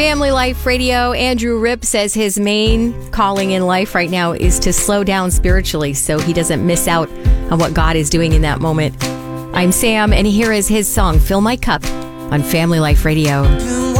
Family Life Radio. Andrew Ripp says his main calling in life right now is to slow down spiritually so he doesn't miss out on what God is doing in that moment. I'm Sam, and here is his song, Fill My Cup, on Family Life Radio.